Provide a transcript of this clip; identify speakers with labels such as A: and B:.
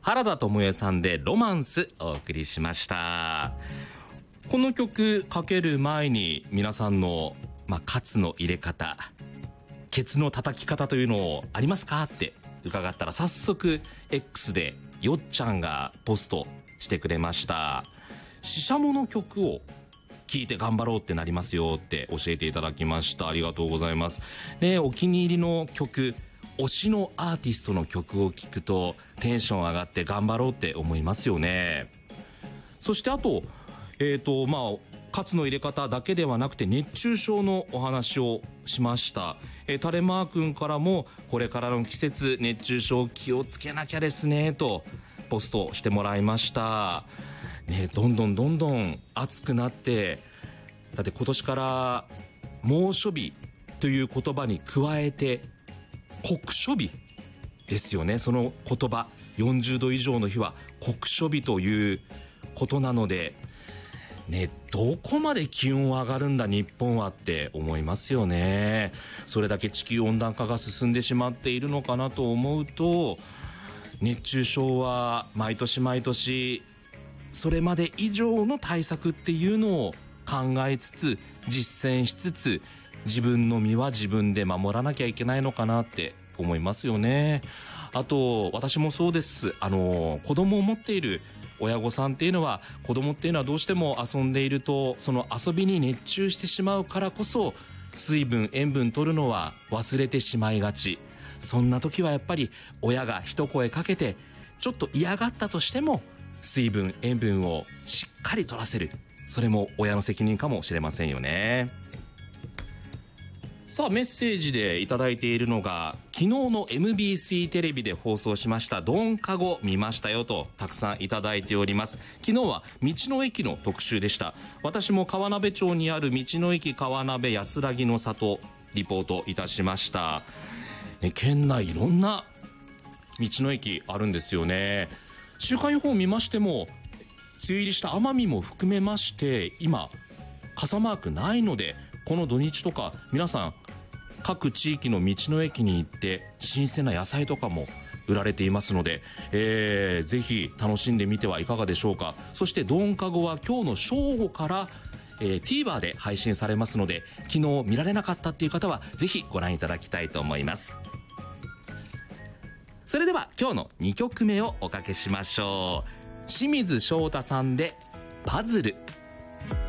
A: 原田知世さんでロマンスお送りしました。この曲かける前に皆さんの、カツの入れ方、ケツの叩き方というのありますかって伺ったら、早速 X でよっちゃんがポストしてくれました。ししゃもの曲を聴いて頑張ろうってなりますよって教えていただきました。ありがとうございます。ね、お気に入りの曲、推しのアーティストの曲を聴くとテンション上がって頑張ろうって思いますよね。そしてあとカツの入れ方だけではなくて熱中症のお話をしました。タレマー君からもこれからの季節熱中症気をつけなきゃですねとポストしてもらいましたね。どんどん暑くなって、だって今年から猛暑日という言葉に加えて酷暑日ですよね。その言葉、40度以上の日は酷暑日ということなのでね、どこまで気温上がるんだ日本はって思いますよね。それだけ地球温暖化が進んでしまっているのかなと思うと、熱中症は毎年それまで以上の対策っていうのを考えつつ実践しつつ、自分の身は自分で守らなきゃいけないのかなって思いますよね。あと私もそうです。子供を持っている親御さんっていうのは、子供っていうのはどうしても遊んでいるとその遊びに熱中してしまうからこそ、水分塩分取るのは忘れてしまいがち。そんな時はやっぱり親が一声かけて、ちょっと嫌がったとしても水分塩分をしっかり取らせる、それも親の責任かもしれませんよね。さあ、メッセージでいただいているのが、昨日の MBC テレビで放送しましたドンカゴ見ましたよとたくさんいただいております。昨日は道の駅の特集でした。私も川鍋町にある道の駅川鍋安らぎの里リポートいたしました、県内いろんな道の駅あるんですよね。週間予報を見ましても、梅雨入りした奄美も含めまして今傘マークないので、この土日とか皆さん各地域の道の駅に行って新鮮な野菜とかも売られていますので、ぜひ楽しんでみてはいかがでしょうか。そしてドンカゴは今日の正午から、TVer で配信されますので、昨日見られなかったっていう方はぜひご覧いただきたいと思います。それでは今日の2曲目をおかけしましょう。清水翔太さんでパズル。